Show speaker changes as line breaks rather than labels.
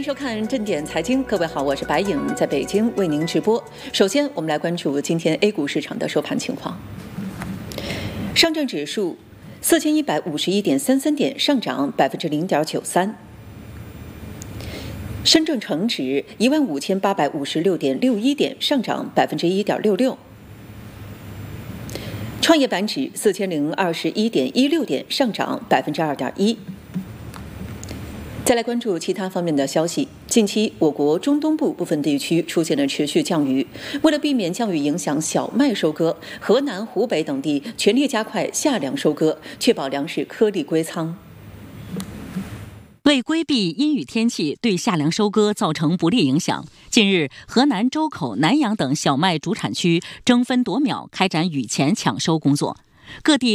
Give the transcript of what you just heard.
收看正点财经，各位好，我是白颖，在北京为您直播。首先，我们来关注今天 A 股市场的收盘情况。上证指数4151.33点，上涨0.93%；深圳成指15856.61点，上涨1.66%；创业板指4021.16点，上涨2.1%。再来关注其他方面的消息。近期，我国中东部部分地区出现了持续降雨，为了避免降雨影响小麦收割，河南、湖北等地全力加快夏粮收割，确保粮食颗粒归仓。
为规避阴雨天气对夏粮收割造成不利影响，近日，河南周口、南阳等小麦主产区争分夺秒开展雨前抢收工作，各地